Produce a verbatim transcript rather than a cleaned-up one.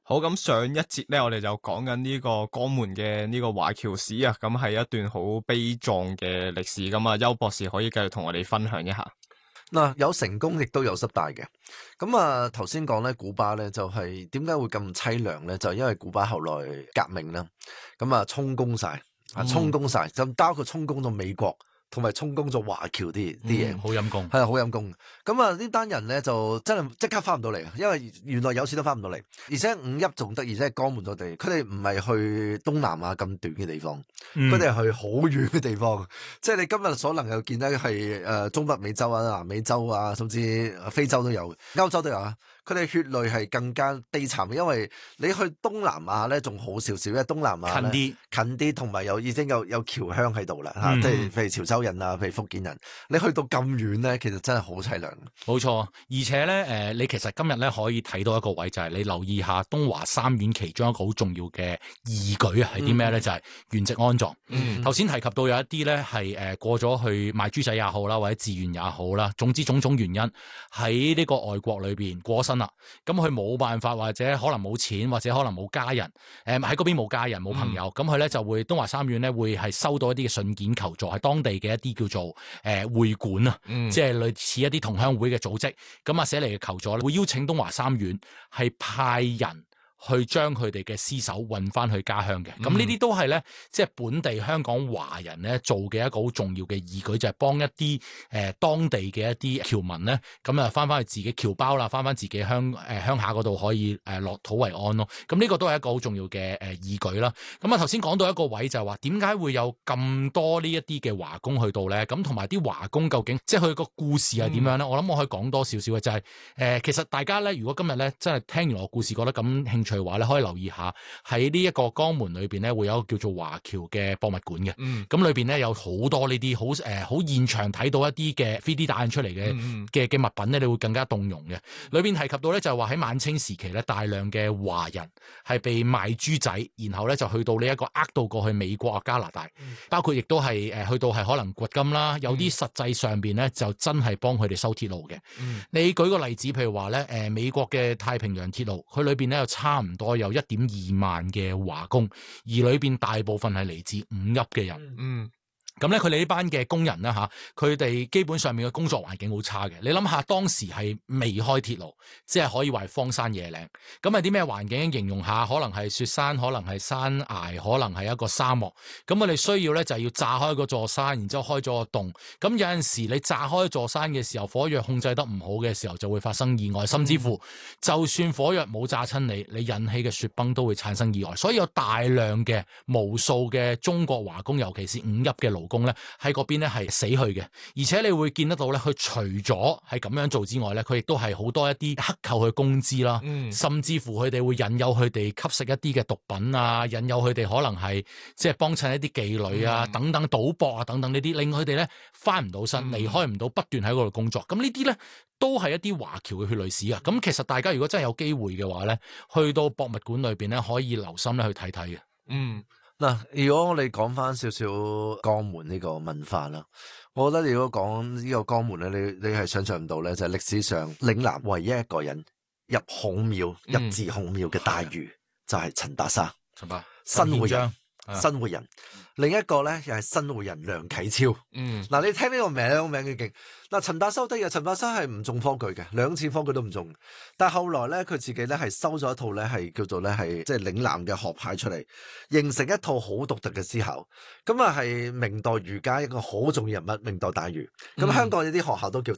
好，咁上一節咧，我哋就講緊呢個江門嘅呢個華僑史啊，咁係一段好悲壯嘅歷史。咁啊，邱博士可以繼續同我哋分享一下。 嗱，有成功亦都有失敗嘅。咁啊，頭先講咧，古巴咧就係點解會咁凄涼咧？就因為古巴後來革命啦，咁啊充公晒，啊充公晒，就包括充公到美國。同埋充公咗華僑啲啲嘢， 好陰功， 係啊，好陰功。咁啊，呢單人咧就真係即刻翻唔到嚟，因為原來有錢都翻唔到嚟，而且五邑仲得，而且係江門咗地，佢哋唔係去東南亞咁短嘅地方，佢哋係去好遠嘅地方，即係你今日所能夠見到係誒中北美洲啊、南美洲啊，甚至非洲都有，歐洲都有啊。佢哋血淚係更加悲慘，因為你去東南亞咧仲好少少，因為東南亞近啲，近啲，同埋有已經有有僑鄉喺度啦嚇，即係譬如潮州人啊，譬如福建人，你去到咁遠咧，其實真係好凄涼。 冇錯，而且咧誒、呃，你其實今日咧可以睇到一個位，就係、是、你留意下東華三院其中一個好重要嘅義舉啊，係啲咩咧？就係原籍安葬。頭先、嗯、提及到有一啲咧係誒過咗去賣豬仔也好啦，或者自願也好啦，總之種種原因喺呢個外國裏邊過身啦，咁佢冇辦法，或者可能冇錢，或者可能冇家人，誒喺嗰邊冇家人冇朋友，咁佢咧就會東華三院咧會係收到一啲嘅信件求助，係當地嘅一啲叫做誒會館啊，嗯、即係類似一啲同鄉會嘅組織，咁啊寫嚟嘅求助咧會邀請東華三院係派人去將佢哋嘅屍首運翻去家鄉嘅，咁呢啲都係咧，即係本地香港華人咧做嘅一個好重要嘅義舉，就係、是、幫一啲誒、呃、當地嘅一啲僑民咧，咁啊翻翻去自己僑胞啦，翻翻自己鄉誒、呃、鄉下嗰度可以誒落、呃、土為安咯。咁呢個都係一個好重要嘅誒、呃、義舉啦。咁啊頭先講到一個位就係話，點解會有咁多呢一啲嘅華工去到咧？咁同埋啲華工究竟即係佢個故事係點樣咧？嗯、我諗我可以講多少少嘅，就係、是、誒、呃、其實大家咧，如果今日咧真係聽完我故事覺得感興趣，話咧可以留意下喺呢一個江門裏邊咧會有一個叫做華僑嘅博物館嘅，咁、嗯、裏邊咧有好多呢啲好誒好現場睇到一啲嘅 three D 打印出嚟嘅嘅嘅物品咧，你會更加動容嘅。裏邊提及到咧就係話喺晚清時期咧大量嘅華人係被賣豬仔，然後咧就去到呢一個呃到過去美國啊加拿大，嗯、包括亦都係誒去到係可能掘金啦，有啲實際上邊咧就真係幫佢哋修鐵路嘅。嗯、你舉個例子，譬如話咧誒美國嘅太平洋鐵路，佢裏邊咧有差唔多有一點二萬嘅華工，而裏邊大部分係嚟自五邑嘅人。嗯。咁咧，佢哋呢班嘅工人啦嚇，佢哋基本上面嘅工作環境好差嘅。你諗下，當時係未開鐵路，即係可以話係荒山野嶺。咁係啲咩環境形容下？可能係雪山，可能係山崖，可能係一個沙漠。咁我哋需要咧就係要炸開嗰座山，然之後開咗個洞。咁有陣時你炸開座山嘅時候，火藥控制得唔好嘅時候，就會發生意外。甚至乎，就算火藥冇炸親你，你引起嘅雪崩都會產生意外。所以有大量嘅無數嘅中國華工，尤其是五邑嘅勞工咧喺嗰邊咧係死去嘅，而且你會見得到咧，佢除咗係咁樣做之外咧，佢亦都係好多一啲克扣佢工資啦，嗯、甚至乎佢哋會引誘佢哋吸食一啲嘅毒品啊，引誘佢哋可能係即係幫襯一啲妓女啊，嗯、等等賭博啊等等呢啲，令佢哋咧翻唔到身，離開唔到，不斷喺嗰度工作。咁呢啲咧都係一啲華僑嘅血淚史啊！咁其實大家如果真係有機會嘅話咧，去到博物館裏邊咧，可以留心咧去睇睇嘅。嗯。 嗱，如果我哋講翻少少江門呢個文化啦，我覺得如果講呢個江門咧，你你係想象唔到咧，就係、是、歷史上嶺南唯一一個人入孔廟、嗯、入自孔廟嘅大儒，的就係陳白沙， 陳白新會人，新會人。另一個咧又係新會人梁啟超。嗯，嗱，你聽呢個名，呢個名幾勁。嗱，陳白沙得嘅，陳白沙係唔中科舉嘅，兩次科舉都唔中。但係後來咧，佢自己咧係收咗一套咧係叫做咧係即係嶺南嘅學派出嚟，形成一套好獨特嘅思考。咁啊係明代儒家一個好重要人物，明代大儒。咁、嗯、香港有啲學校都叫